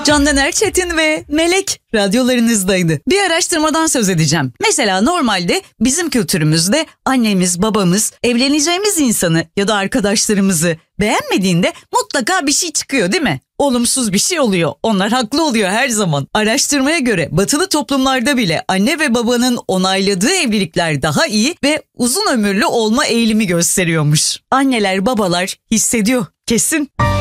Candan Erçetin ve Melek radyolarınızdaydı. Bir araştırmadan söz edeceğim. Mesela normalde bizim kültürümüzde annemiz, babamız evleneceğimiz insanı ya da arkadaşlarımızı beğenmediğinde mutlaka bir şey çıkıyor değil mi? Olumsuz bir şey oluyor. Onlar haklı oluyor her zaman. Araştırmaya göre batılı toplumlarda bile anne ve babanın onayladığı evlilikler daha iyi ve uzun ömürlü olma eğilimi gösteriyormuş. Anneler, babalar hissediyor kesin.